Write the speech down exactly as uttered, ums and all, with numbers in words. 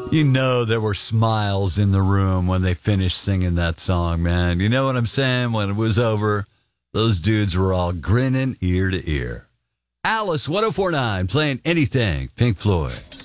You know there were smiles in the room when they finished singing that song, man. You know what I'm saying? When it was over, those dudes were all grinning ear to ear. Alice, one oh four point nine, playing anything, Pink Floyd.